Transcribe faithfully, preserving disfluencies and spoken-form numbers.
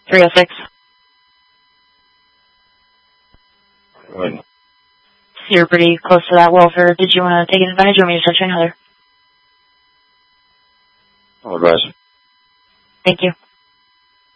three oh six. Go ahead. You're pretty close to that welfare. Did you want to take advantage or want me to touch another? I'll advise. Thank you.